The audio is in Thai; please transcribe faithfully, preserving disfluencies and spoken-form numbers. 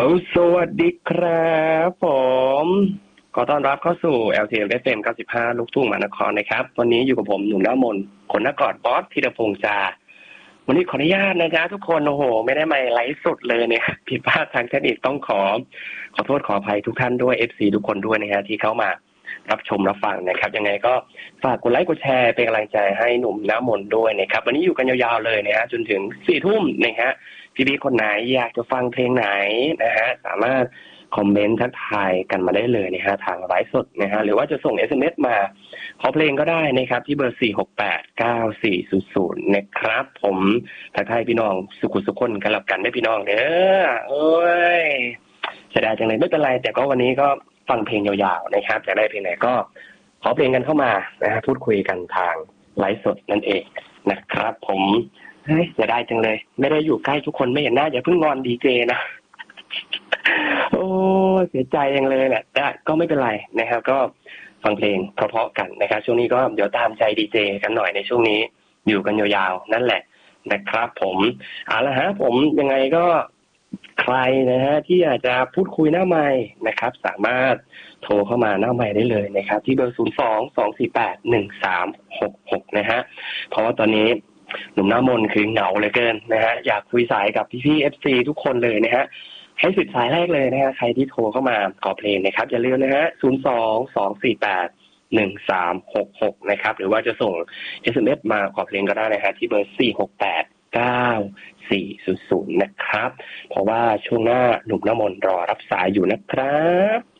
สวัสดีครับผมขอต้อนรับเข้าสู่ แอล ที เอ็ม เอฟ เอ็ม เก้าสิบห้าลูกทุ่งมหานครนะครับวันนี้อยู่กับผมหนุ่มน้ำมนต์คนนักกอดบอสธีรพงษ์จาวันนี้ขออนุญาตนะจ๊ะทุกคนโอ้โหไม่ได้มาไลฟ์สดเลยเนี่ยผิดพลาดทางเทคนิคต้องขอขอโทษขออภัยทุกท่านด้วย เอฟ ซี ทุกคนด้วยนะฮะที่เข้ามารับชมรับฟังนะครับยังไงก็ฝากกดไลค์กดแชร์เป็นกำลังใจให้หนุ่มน้ำมนต์ด้วยนะครับวันนี้อยู่กันยาวๆเลยนะฮะจนถึงสี่ทุ่มนะฮะพี่ๆคนไหนอยากจะฟังเพลงไหนนะฮะสามารถคอมเมนต์ทักทายกันมาได้เลยนะฮะทางไลฟ์สดนะฮะหรือว่าจะส่ง เอส เอ็ม เอส มาขอเพลงก็ได้นะครับที่เบอร์สี่ หก แปด เก้า สี่ ศูนย์ ศูนย์นะครับผมทักทายพี่น้องสุขุสุขคนกันแล้วกันได้พี่น้องเด้อโอ้ยเสียดายจังเลยไม่เป็นไรแต่ก็วันนี้ก็ฟังเพลงยาวๆนะครับอยากได้เพลงไหนก็ขอเพลงกันเข้ามานะฮะพูดคุยกันทางไลฟ์สดนั่นเองนะครับผมเฮ้ยเสียดายจังเลยไม่ได้อยู่ใกล้ทุกคนไม่เห็นหน้าอย่าเพิ่งงอนดีเจนะโอ้เสียใจยังเลยแหละแต่ก็ไม่เป็นไรนะครับก็ฟังเพลงเพราะๆกันนะครับช่วงนี้ก็เดี๋ยวตามใจดีเจกันหน่อยในช่วงนี้อยู่กันยาวๆนั่นแหละนะครับผมเอาละฮะผมยังไงก็ใครนะฮะที่อยากจะพูดคุยหน้าไมค์นะครับสามารถโทรเข้ามาหน้าไมค์ได้เลยนะครับที่เบอร์ศูนย์ สอง สอง สี่ แปด หนึ่ง สาม หก หกนะฮะเพราะว่าตอนนี้หนุ่มหน้ามนคือเหงาเหลือเกินนะฮะอยากคุยสายกับพี่ๆ เอฟ ซี ทุกคนเลยนะฮะให้สิบสายแรกเลยนะฮะใครที่โทรเข้ามาขอเพลงนะครับอย่าลืมนะฮะศูนย์ สอง สอง สี่ แปด หนึ่ง สาม หก หกนะครับหรือว่าจะส่ง เอส เอ็ม เอส มาขอเพลงก็ได้นะฮะที่เบอร์สี่ หก แปด เก้า สี่ ศูนย์ ศูนย์นะครับเพราะว่าช่วงหน้าหนุ่มน้ำมนต์รอรับสายอยู่นะครับ